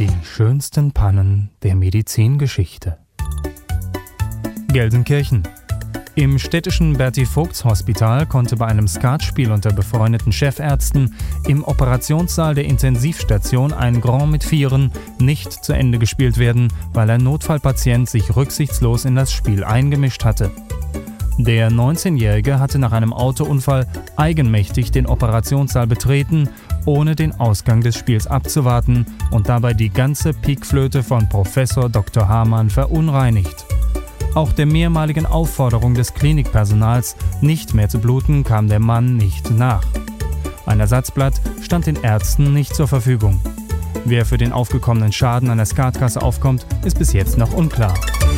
Die schönsten Pannen der Medizingeschichte. Gelsenkirchen. Im städtischen Berti-Vogts-Hospital konnte bei einem Skatspiel unter befreundeten Chefärzten im Operationssaal der Intensivstation ein Grand mit Vieren nicht zu Ende gespielt werden, weil ein Notfallpatient sich rücksichtslos in das Spiel eingemischt hatte. Der 19-Jährige hatte nach einem Autounfall eigenmächtig den Operationssaal betreten, ohne den Ausgang des Spiels abzuwarten und dabei die ganze Pikflöte von Professor Dr. Hamann verunreinigt. Auch der mehrmaligen Aufforderung des Klinikpersonals, nicht mehr zu bluten, kam der Mann nicht nach. Ein Ersatzblatt stand den Ärzten nicht zur Verfügung. Wer für den aufgekommenen Schaden an der Skatkasse aufkommt, ist bis jetzt noch unklar.